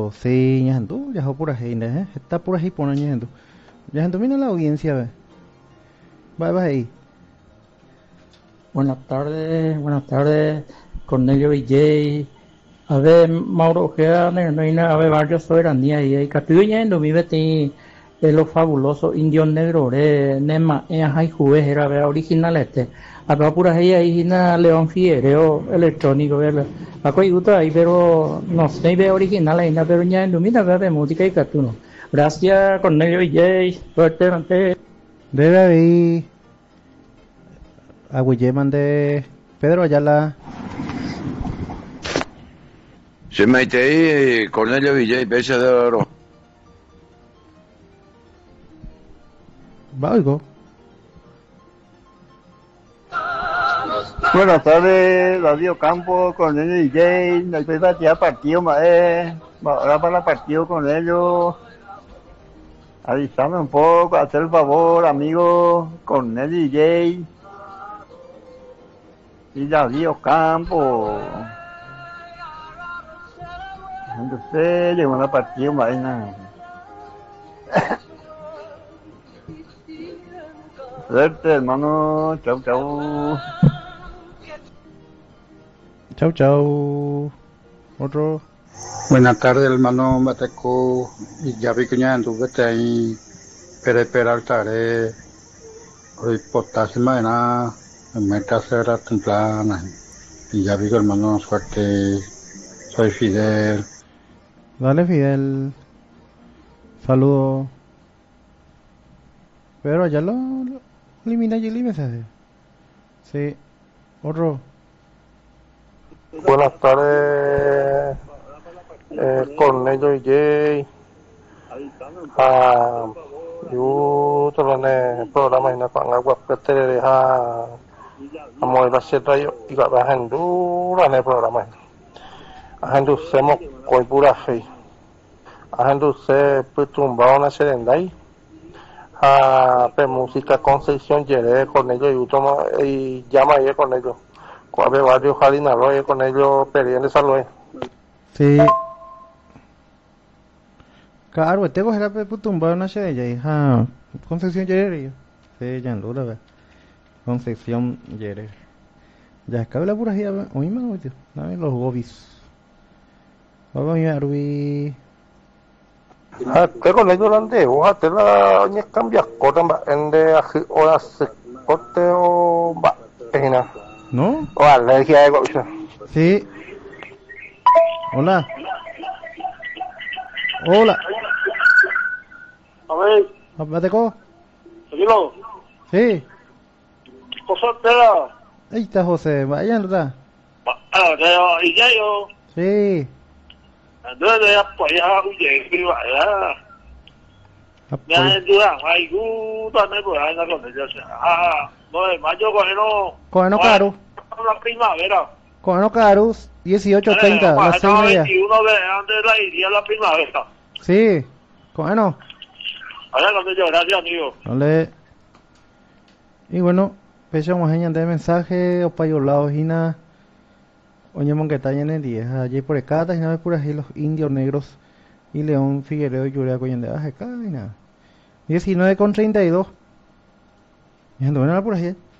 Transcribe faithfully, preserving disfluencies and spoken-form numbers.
Sí, ya tú, ya por ahí, ¿eh? Está por ahí, por ahí, ya ya mira la audiencia, ve. Va, va ahí. Buenas tardes, buenas tardes, Cornelio Villay. A ver, Mauro Ojeda, no hay nada, a ver, varios soberanía y hay Castillo en vive ti de los fabulosos indios negros, eh, Nema, eh, hay jugues, era ver original este. Acá pura ahí, ahí, na León Figuereo electrónico, ver, acá hay gusto ahí, pero no sé, ve original ahí, na, pero ya en mira, ver, música y cartoon. Gracias, Cornelio Villay, suerte, ante. Debe ahí. Agüilleman de Pedro Ayala. Se mete ahí Cornelio Villay, Pesa de Oro. Va, oigo. Buenas tardes, Radio Campo, con el D J, después batía partido, mae, ahora para el partido con ellos, avísame un poco, hacer el favor, amigo, con el D J, y Radio Campo, entonces llegó a partido, mae, nada. Suerte, hermano, chau, chau. Chau, chau. Otro. Buenas tardes, hermano Mateco. Ya vi que ya anduve ahí, pero esperar tarde. Hoy potasio mañana, me casera temprana. Y ya vi que hermano, suerte. Soy Fidel. Dale, Fidel. Saludo. Pero ya lo, lo elimina y el mensaje. Sí. Otro. Buenas tardes, eh, Cornelio y Jay. Ah, yo te lo ne programa ina con agua petere ha amo la seta yo y la bajandu la ne programa. Ajandu semo koi pura fe. Ajandu se putumbao na serendai. Ah, pe música Concepción Yere Cornelio y utoma y llama ahí Cornelio. Cuave barrio Jalina Roy con ellos perdían esa loe. Sí. Claro, este cogerá pe putumba una de ella, hija. Concepción Yerer. Sí, ya no la ve. Concepción Yerer. Ya cabe la pura gira, hoy me lo tío. Dame los gobis. Vamos a ir a Rubi. Ah, te con ellos ande, oja, te la oña cambia cota en de o se corte o va, pena. ¿No? O alergia de gocha. Sí. Hola. Hola. A ver, ¿Abateco? tranquilo. Sí. Cosa espera. Ahí está José, vaya, ¿verdad? Ah, ya, y ya yo. Sí. Entonces ya pues ya huye, que vaya. Ya en duda, hay gusto, no pues hay una cosa, ya sea. Ah, no es mayo con no. Coeno caro. La primavera. Coeno caro, dieciocho treinta, las seis y media. veintiuno de antes de la iría la primavera. Sí. Coeno. Allá cuando yo, gracias amigo. Vale. Y bueno, pechamos en de mensaje, o payolados y nada. Oye, mon que está en el diez, allí por acá, y nada por ahí los indios negros y León Figueredo y Yurea Coyen de Baja, y nada. diecinueve con treinta y dos. Y gente, bueno, por ahí.